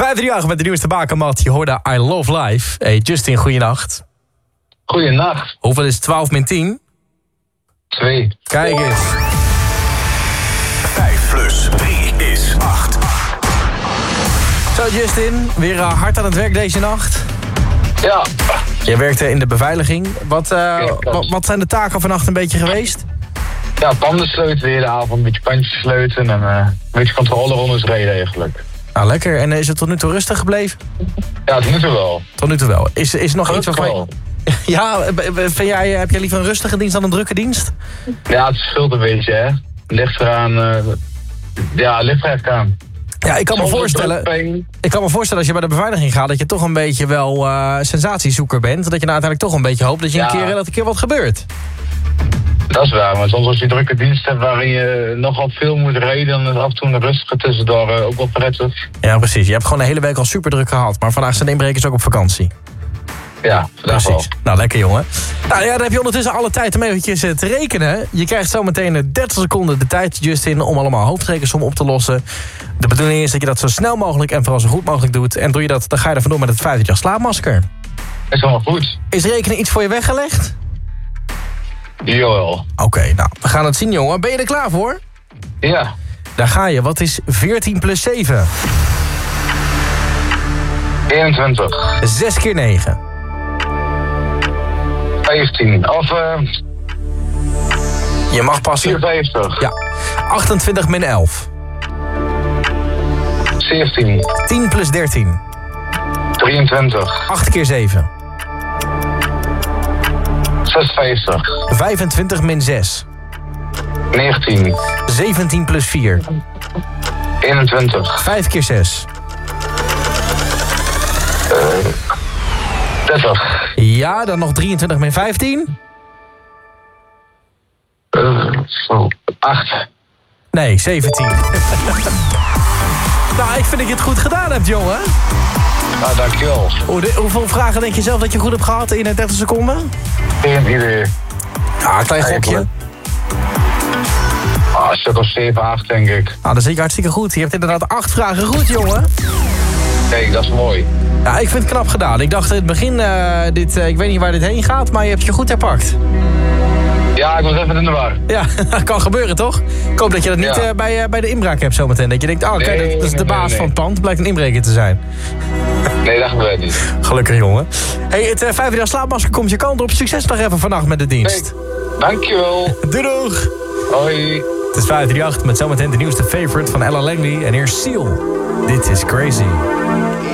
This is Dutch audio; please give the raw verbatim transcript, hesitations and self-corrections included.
vijf drie acht met de nieuwste bakermat. Je hoorde I Love Life. Hey Justin, goeienacht. Goeienacht. Hoeveel is twaalf min tien? twee. Kijk eens. vijf plus drie is acht. Zo Justin, weer uh, hard aan het werk deze nacht. Ja. Je werkte in de beveiliging. Wat, uh, Ja, wat, wat zijn de taken vannacht een beetje geweest? Ja, panden sleutelen de hele avond, een beetje pandjes sleutelen en uh, een beetje controlerondes reden eigenlijk. Nou, lekker. En is het tot nu toe rustig gebleven? Ja, tot nu toe wel. Tot nu toe wel. Is, is er nog iets waarvan wel. je... Ja, vind jij, heb jij liever een rustige dienst dan een drukke dienst? Ja, het verschilt een beetje, hè. Ligt eraan, uh, ja, ligt er echt aan. Ja, ik kan me Soms voorstellen... drukpijn. Ik kan me voorstellen als je bij de beveiliging gaat... dat je toch een beetje wel uh, sensatiezoeker bent. Dat je nou uiteindelijk toch een beetje hoopt dat je Ja. een keer, dat er een keer wat gebeurt. Dat is waar, maar soms als je drukke dienst hebt waarin je nogal veel moet rijden... dan is af en toe een rustige tussendoor uh, ook wel prettig. Ja, precies. Je hebt gewoon de hele week al super druk gehad. Maar vandaag zijn de inbrekers ook op vakantie. Ja, vandaag wel. Precies. Nou, lekker jongen. Nou ja, dan heb je ondertussen alle tijd om eventjes uh, te rekenen. Je krijgt zometeen uh, dertig seconden de tijd, Justin... om allemaal hoofdrekensommen op te lossen. De bedoeling is dat je dat zo snel mogelijk en vooral zo goed mogelijk doet. En doe je dat, dan ga je er vandoor met het vijftig slaapmasker. Is allemaal goed. Is rekenen iets voor je weggelegd? Jawel. Oké, okay, nou, we gaan het zien, jongen. Ben je er klaar voor? Ja. Daar ga je. Wat is veertien plus zeven? eenentwintig. zes keer negen. vijftien. Of, uh, Je mag passen. vierenvijftig. Ja. achtentwintig min elf. zeventien. tien plus dertien. drieëntwintig. acht keer zeven. zesenvijftig. vijfentwintig min zes. negentien. zeventien plus vier. eenentwintig. vijf keer zes. dertig. Ja, dan nog drieëntwintig min vijftien. Uh, zo. acht. Nee, zeventien. Nou, ik vind dat je het goed gedaan hebt, jongen. Nou, dankjewel. Hoe, de, hoeveel vragen denk je zelf dat je goed hebt gehad in dertig seconden? Geen idee. Ja, een klein gokje. Ah, een stuk of zeven, acht denk ik. Nou, dat zit je hartstikke goed. Je hebt inderdaad acht vragen goed, jongen. Kijk, dat is mooi. Ja, ik vind het knap gedaan. Ik dacht in het begin, uh, dit, uh, ik weet niet waar dit heen gaat, maar je hebt je goed herpakt. Ja, ik was even in de war. Ja, dat kan gebeuren, toch? Ik hoop dat je dat niet Ja. uh, bij, uh, bij de inbraak hebt zometeen. Dat je denkt, oh, kijk, Nee, dat, dat is de nee, baas nee, nee. van het pand. Blijkt een inbreker te zijn. Nee, dat gebeurt niet. Gelukkig, jongen. Hey, het uh, vijfde slaapmasker komt je kant op. Succes nog even vannacht met de dienst. Nee, dankjewel. Doei doeg! Hoi. Het is vijf drie acht met zometeen de nieuwste favorite van Ella Langley. En hier is Seal. Dit is Crazy.